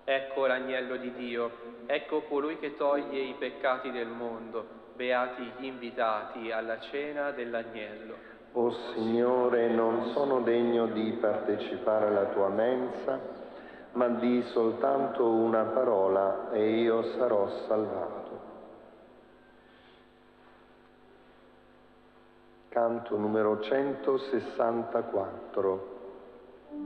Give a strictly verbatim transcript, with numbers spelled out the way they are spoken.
Ecco l'agnello di Dio, ecco colui che toglie i peccati del mondo, beati gli invitati alla cena dell'agnello. O Signore, non sono degno di partecipare alla tua mensa, ma di soltanto una parola e io sarò salvato. Canto numero centosessantaquattro.